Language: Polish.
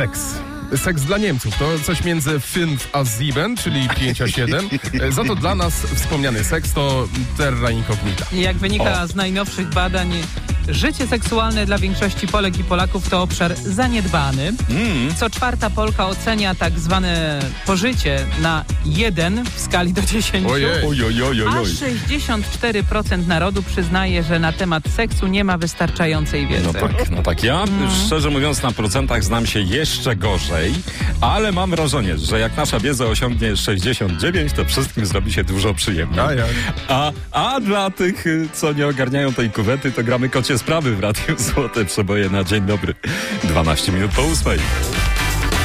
Seks. Seks dla Niemców to coś między 5 a 7, czyli 5 a 7. Za to dla nas wspomniany seks to terra incognita. Jak wynika z najnowszych badań, życie seksualne dla większości Polek i Polaków to obszar zaniedbany. Co czwarta Polka ocenia tak zwane pożycie na 1 w skali do 10. A 64% narodu przyznaje, że na temat seksu nie ma wystarczającej wiedzy. No tak. Ja szczerze mówiąc na procentach znam się jeszcze gorzej, ale mam wrażenie, że jak nasza wiedza osiągnie 69, to wszystkim zrobi się dużo przyjemniej. A dla tych, co nie ogarniają tej kuwety, to gramy kocie sprawy w Radiu Złote Przeboje na dzień dobry. 12 minut po 8.